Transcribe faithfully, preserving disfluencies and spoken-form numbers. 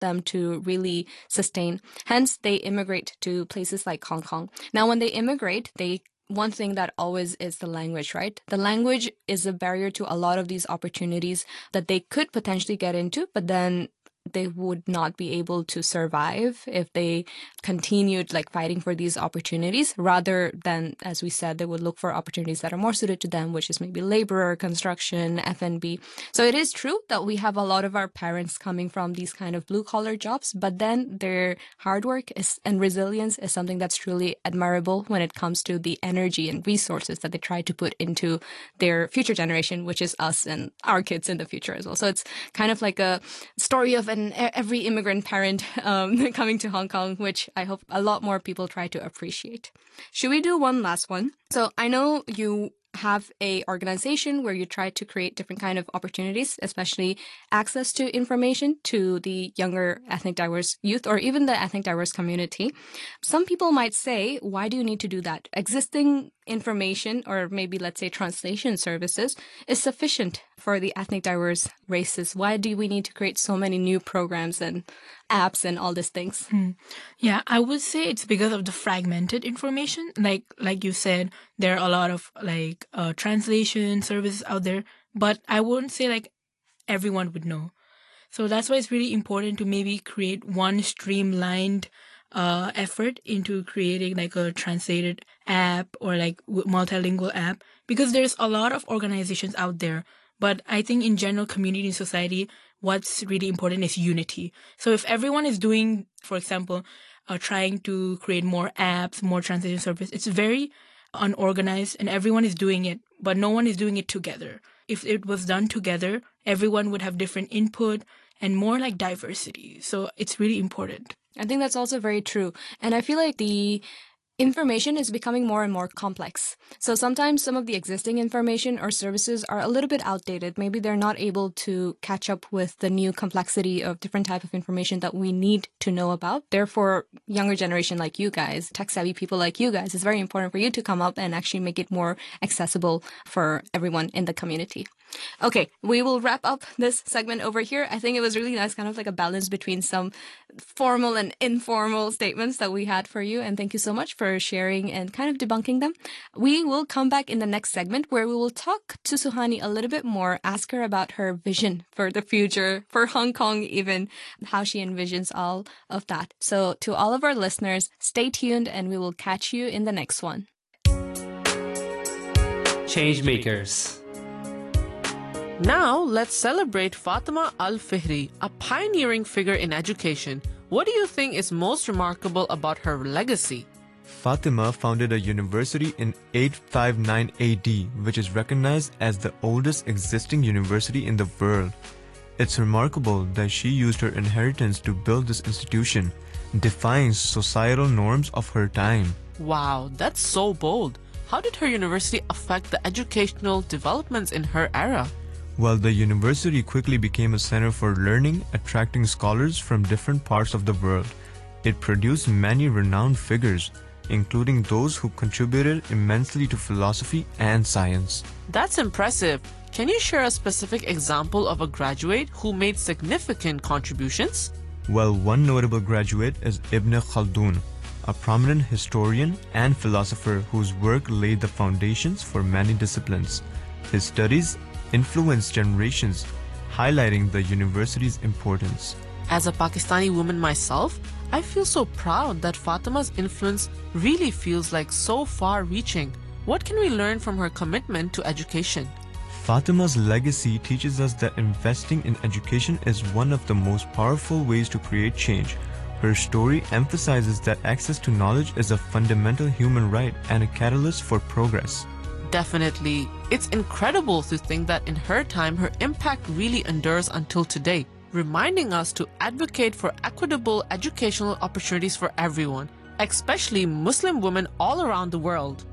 them to really sustain. Hence, they immigrate to places like Hong Kong. Now, when they immigrate, they one thing that always is the language, right? The language is a barrier to a lot of these opportunities that they could potentially get into, but then they would not be able to survive if they continued like fighting for these opportunities, rather than, as we said, they would look for opportunities that are more suited to them, which is maybe laborer, construction, F and B. So it is true that we have a lot of our parents coming from these kind of blue collar jobs, but then their hard work is, and resilience is something that's truly admirable when it comes to the energy and resources that they try to put into their future generation, which is us and our kids in the future as well. So it's kind of like a story of an every immigrant parent um, coming to Hong Kong, which I hope a lot more people try to appreciate. Should we do one last one? So I know you have a organization where you try to create different kind of opportunities, especially access to information to the younger ethnic diverse youth or even the ethnic diverse community. Some people might say, why do you need to do that? Existing information, or maybe let's say translation services, is sufficient for the ethnic diverse races. Why do we need to create so many new programs and apps and all these things? Hmm. Yeah, I would say it's because of the fragmented information. Like like you said, there are a lot of like uh, translation services out there, but I wouldn't say like everyone would know. So that's why it's really important to maybe create one streamlined uh, effort into creating like a translated app or like multilingual app, because there's a lot of organizations out there. But I think in general, community and society, what's really important is unity. So if everyone is doing, for example, uh, trying to create more apps, more translation service, it's very unorganized and everyone is doing it, but no one is doing it together. If it was done together, everyone would have different input and more like diversity. So it's really important. I think that's also very true. And I feel like the information is becoming more and more complex. So sometimes some of the existing information or services are a little bit outdated. Maybe they're not able to catch up with the new complexity of different type of information that we need to know about. Therefore, younger generation like you guys, tech-savvy people like you guys, it's very important for you to come up and actually make it more accessible for everyone in the community. Okay, we will wrap up this segment over here. I think it was really nice, kind of like a balance between some formal and informal statements that we had for you. And thank you so much for sharing and kind of debunking them. We will come back in the next segment where we will talk to Suhani a little bit more, ask her about her vision for the future, for Hong Kong even, how she envisions all of that. So to all of our listeners, stay tuned and we will catch you in the next one. Changemakers. Now, let's celebrate Fatima Al-Fihri, a pioneering figure in education. What do you think is most remarkable about her legacy? Fatima founded a university in eight fifty-nine A D, which is recognized as the oldest existing university in the world. It's remarkable that she used her inheritance to build this institution, defying societal norms of her time. Wow, that's so bold. How did her university affect the educational developments in her era? Well, the university quickly became a center for learning, attracting scholars from different parts of the world. It produced many renowned figures, including those who contributed immensely to philosophy and science. That's impressive. Can you share a specific example of a graduate who made significant contributions? Well, one notable graduate is Ibn Khaldun, a prominent historian and philosopher whose work laid the foundations for many disciplines. His studies influenced generations, highlighting the university's importance. As a Pakistani woman myself, I feel so proud that Fatima's influence really feels like so far-reaching. What can we learn from her commitment to education? Fatima's legacy teaches us that investing in education is one of the most powerful ways to create change. Her story emphasizes that access to knowledge is a fundamental human right and a catalyst for progress. Definitely. It's incredible to think that in her time, her impact really endures until today, reminding us to advocate for equitable educational opportunities for everyone, especially Muslim women all around the world.